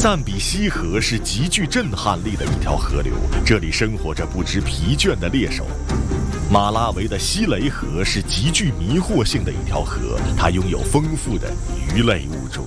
赞比西河是极具震撼力的一条河流，这里生活着不知疲倦的猎手。马拉维的西雷河是极具迷惑性的一条河，它拥有丰富的鱼类物种。